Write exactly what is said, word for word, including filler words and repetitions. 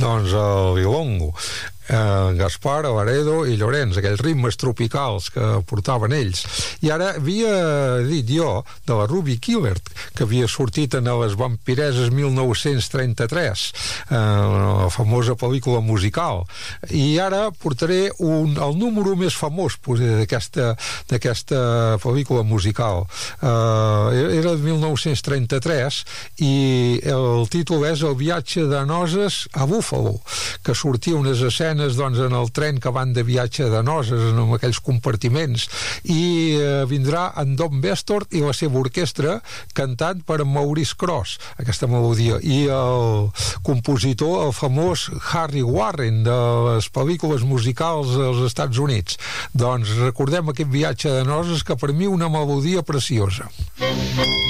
doncs el Ilongo, eh, Gaspar, Avaredo i Llorenç, aquells ritmes tropicals que portaven ells. I ara havia dit jo de la Ruby Killert, que havia sortit en les Vampireses mil nou-cents trenta-tres, eh, la famosa pel·lícula musical, i ara portaré un, el número més famós d'aquesta d'aquesta pel·lícula musical. Eh, era de mil nou-cents trenta-tres i el títol és El viatge de noces a Buffalo, que sortia unes escenes doncs, en el tren que van de viatge de noces en aquells compartiments, i eh, vindrà en Don Bestort i la seva orquestra cantant per en Maurice Cross aquesta melodia, i el compositor, el famós Harry Warren de les pel·lícules musicals als Estats Units. Doncs recordem aquest viatge de noces, que per mi una melodia preciosa.